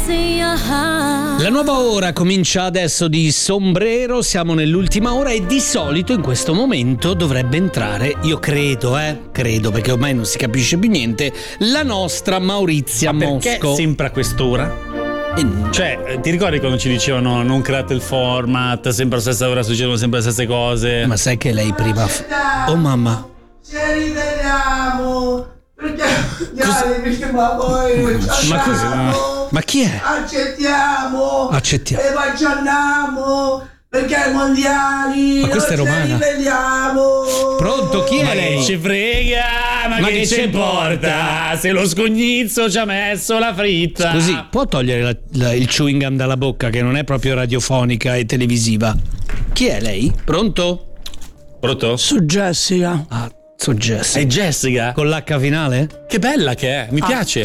La nuova ora comincia adesso di Sombrero, siamo nell'ultima ora e di solito in questo momento dovrebbe entrare, io credo perché ormai non si capisce più niente, la nostra Maurizia Mosco. Perché sempre a quest'ora? Cioè, ti ricordi quando ci dicevano non create il format, sempre alla stessa ora succedono sempre le stesse cose? Ma sai che lei prima oh mamma, ci riteniamo perché ma poi Ma così? ma chi è? accettiamo E facciamo perché ai mondiali ma questa è romana. ci ribelliamo. Pronto, chi è Ma lei? che ci frega, ma che ci importa se lo scognizzo ci ha messo la fritta. Scusi, può togliere il chewing gum dalla bocca che non è proprio radiofonica e televisiva? Chi è lei? Pronto? Pronto? Su Jessica. Ah, so Jessica. È Jessica? Con l'H finale? Che bella che è, mi piace.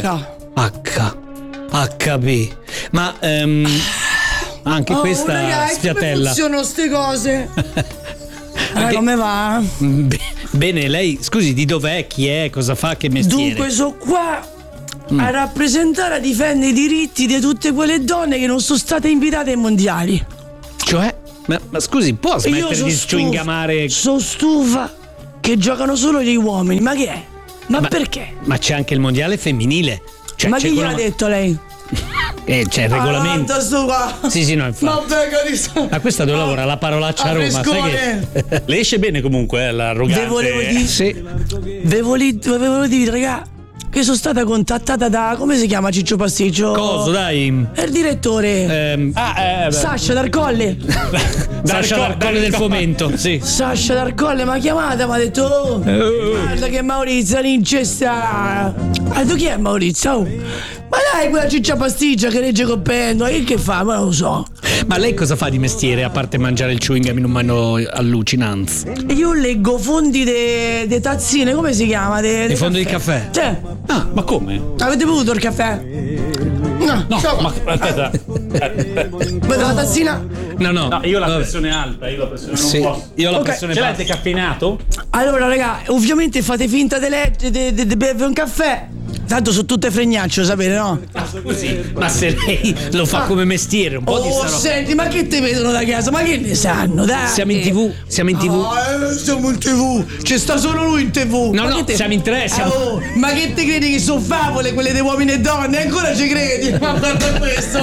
HB. Ma anche questa ragazzi, sfiatella. come funzionano ste cose? Come va? Bene, lei, scusi, di dov'è? Chi è? Cosa fa? Che mestiere? Dunque sono qua a rappresentare, a difendere i diritti di tutte quelle donne che non sono state invitate ai mondiali. Cioè? Ma scusi, può smettere di chewingamare? Sono stufa che giocano solo gli uomini. Ma che è? Ma perché? Ma c'è anche il mondiale femminile. Cioè, Ma c'è chi quello- gliel'ha detto lei? c'è il regolamento. Ah, sto qua. Sì, no, infatti. Ma venga di Ma questa dove lavora? La parolaccia a Roma, sai frescone. che... Le esce bene comunque, l'arrogante. Ve volevo dire, Sì. ve volevo dire, raga, che sono stata contattata da, come si chiama Ciccio Pasticcio? Coso, dai. È il direttore. Sasha dal Colle. Sasha dal Colle del Fomento, sì. Sasha dal Colle mi ha chiamata, mi ha detto oh, guarda che Maurizio l'incesta. Ha detto chi è Maurizio? Oh. Ma dai, quella ciccia pasticcia che legge coppendo, che fa? Ma non lo so. Ma lei cosa fa di mestiere a parte mangiare il chewing gum in un mano allucinante? Io leggo fondi de tazzine, come si chiama? Il fondo di caffè? Cioè, Ah, ma come? avete bevuto il caffè? No, Ma aspetta. Vedo la tazzina? No. No, io ho la Vabbè. pressione alta, io la pressione Sì, non posso. io ho la Ok. pressione Ce bassa. l'avete caffeinato? Allora, raga, ovviamente fate finta di bere un caffè. Tanto sono tutte fregnacce, lo sapete, no? Scusi, ma se lei lo fa come mestiere, un po' di sta roba. Senti, ma che te vedono da casa? Ma che ne sanno, dai? Siamo in TV, siamo in TV. Siamo in TV. C'è sta solo lui in TV. No, Ma no, che te- siamo in tre, siamo- Oh, ma che te credi che sono favole quelle dei uomini e donne? Ancora ci credi? Ma guarda questo.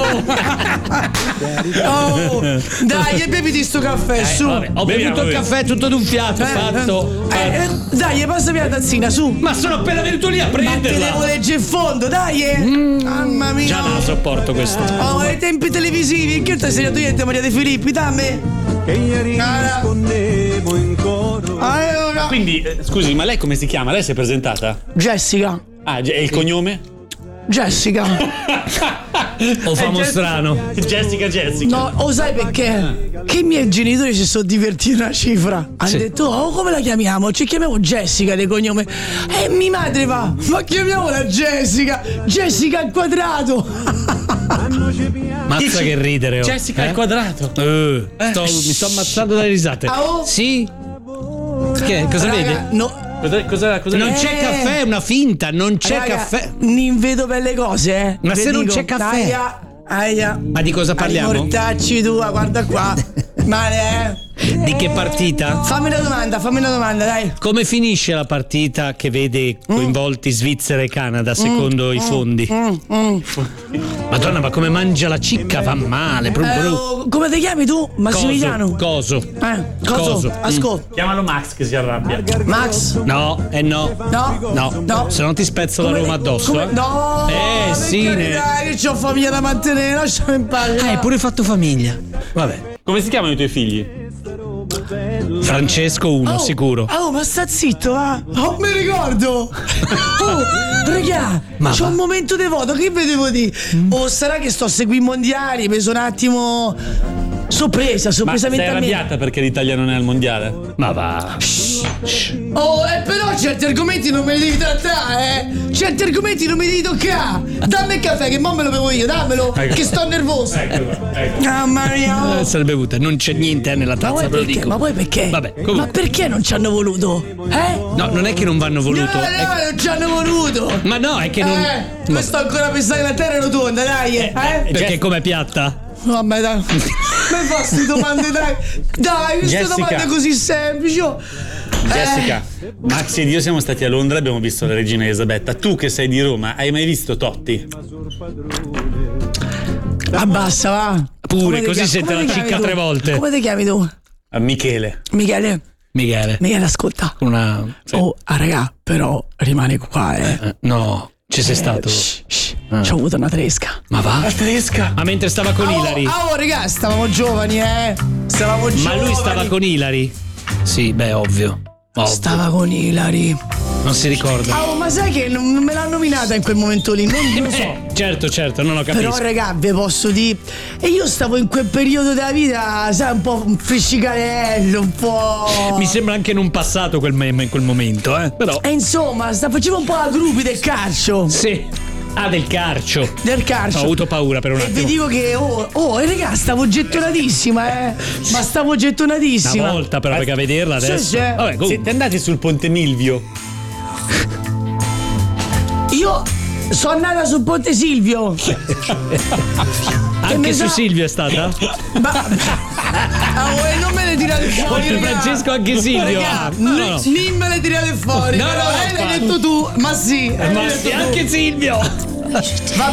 Oh, dai, e beviti sto caffè, su. Vabbè, ho Beviamo, bevuto il beviamo. caffè tutto d'un fiato, fatto. Dai, passa via la tazzina, su. Ma sono appena venuto lì a Ma te devo prenderla. leggere in fondo, dai, Mamma mia. Già non la sopporto questo. Oh, ai tempi televisivi, che ti hai segnato niente Maria De Filippi, dammi. che ieri nascondevo in coro. Allora. Quindi, scusi, ma lei come si chiama? Lei si è presentata? Jessica. Ah, e il cognome? Jessica. O famo strano. Jessica. No, o sai perché? Che i miei genitori si sono divertiti una cifra. Hanno Sì. detto, oh, come la chiamiamo? Ci chiamiamo Jessica di cognome. E mia madre va, ma chiamiamola Jessica. Jessica al quadrato. Mazza che ridere. Oh. Jessica al quadrato. Mi sto ammazzando dalle risate. Ah, oh. Sì? Che, cosa Raga, vede? no. Cosa Non c'è caffè, è una finta, non c'è Raga, caffè. Non vedo belle cose, eh. Ma Vi se non dico, c'è caffè? Aia. Ma di cosa parliamo? Mortacci tua, guarda qua. Male, Di che partita? Fammi una domanda, dai. Come finisce la partita che vede coinvolti Svizzera e Canada secondo i fondi? Madonna, ma come mangia la cicca fa male. Come ti chiami tu? Massimiliano? Coso. Coso? Ascolta. Chiamalo Max che si arrabbia. Max? No, no. No. Se no ti spezzo la Roma addosso. No. Sì. Dai, che c'ho famiglia da mantenere, lasciami in pace. Hai pure fatto famiglia. Vabbè. Come si chiamano i tuoi figli? Francesco 1, sicuro. Oh, ma sta zitto, va? Oh, mi ricordo. Oh, raga, Ma c'ho va. un momento devoto, che vedevo di? Oh, sarà che sto a seguire i mondiali, mi sono un attimo Sorpresa, Ma sei sorpresamente a me. arrabbiata perché l'Italia non è al mondiale? Ma va. Oh, però certi argomenti non me li devi trattare, eh? Certi argomenti non me li devi toccare. Dammi il caffè, che mo me lo bevo io, dammelo. Ecco. Che sto nervoso. Ecco. Ah, Mario. Sarebbe bevuta, non c'è niente nella Ma tazza, poi ve lo perché? dico. Ma poi perché? Vabbè, Ma comunque. perché non ci hanno voluto? No, non è che non vanno voluto. No, non ci hanno voluto. Ma no, è che non. Questo ancora pensare che la terra è rotonda, dai. Perché com'è piatta? Vabbè, dai. Mi fa queste domande, dai. Dai, queste Jessica. domande così semplici. Oh. Jessica, Maxi ed io siamo stati a Londra e abbiamo visto la regina Elisabetta. Tu che sei di Roma, hai mai visto Totti? Abbassa, va. Pure, Come ti così chiami- se te come la ti chiami cicca tu? 3 volte. Come ti chiami tu? Michele. Michele. Michele, ascolta. Una. Oh, raga, però rimane qua, No, ci sei stato. C'ho avuto una tresca. Ma va? Tedesca. Ma mentre stava con Ilari. Raga, stavamo giovani, Stavamo giovani. Ma lui stava con Ilari? Sì, beh, ovvio. Stava con Ilari. Non si ricorda. Ma sai che non me l'ha nominata in quel momento lì? Non lo so. Certo, non ho capito. Però, raga, vi posso dire. E io stavo in quel periodo della vita, sai, un po' un frescicarello, un po'. Mi sembra anche non passato in quel momento, però. E insomma, facevo un po' la gruppi del calcio. Sì. Ah, del calcio. Del calcio. Ho avuto paura per un E attimo. vi dico che, raga, stavo gettonatissima, Ma stavo gettonatissima. Una volta però, perché a vederla adesso. Sì. Vabbè, comunque. Siete andati sul Ponte Milvio? Io sono andata sul Ponte Silvio. Anche ne su sa- Silvio è stata? Ma non me le tirate fuori. Oltre raga. Francesco anche Silvio. Raga, No. non me le tirate fuori. No, però, no, l'hai detto tu. Ma sì. Ma sì, anche Silvio. Va